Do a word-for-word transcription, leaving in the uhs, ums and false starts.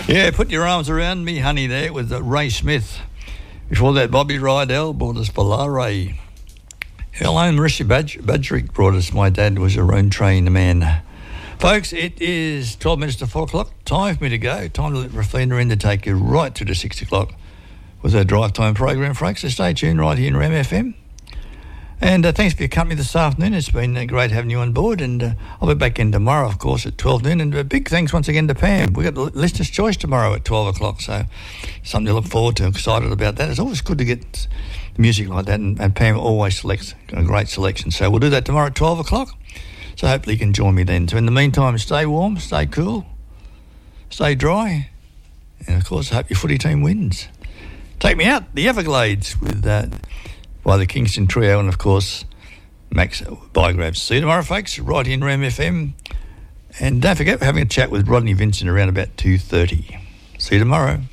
Yeah, put your arms around me, honey, there with uh, Ray Smith. Before that, Bobby Rydell brought us Polare. Hello, Marisha Badg- Badgerick brought us My Dad Was a Roan Train Man. Folks, it is twelve minutes to four o'clock. Time for me to go. Time to let Rafina in to take you right to the six o'clock with our drive time program, folks. So stay tuned right here in Ram F M. And uh, thanks for your company this afternoon. It's been uh, great having you on board. And uh, I'll be back in tomorrow, of course, at twelve noon. And uh, big thanks once again to Pam. We've got the Listener's Choice tomorrow at twelve o'clock. So something to look forward to. Excited about that. It's always good to get music like that. And, and Pam always selects a great selection. So we'll do that tomorrow at twelve o'clock. So hopefully you can join me then. So in the meantime, stay warm, stay cool, stay dry. And, of course, I hope your footy team wins. Take me out, the Everglades, with uh, by the Kingston Trio and, of course, Max Bygrabs. See you tomorrow, folks, right here in Ram F M. And don't forget, we're having a chat with Rodney Vincent around about two thirty. See you tomorrow.